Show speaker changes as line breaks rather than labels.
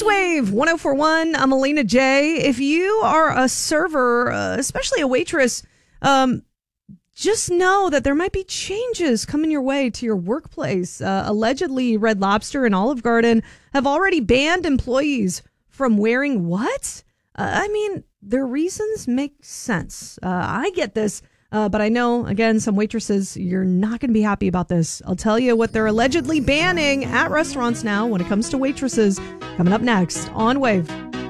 It's Wave 1041. I'm Alina J. If you are a server, especially a waitress, just know that there might be changes coming your way to your workplace. Allegedly, Red Lobster and Olive Garden have already banned employees from wearing what? Their reasons make sense. I get this. But I know, again, some waitresses, you're not going to be happy about this. I'll tell you what they're allegedly banning at restaurants now when it comes to waitresses. Coming up next on Wave.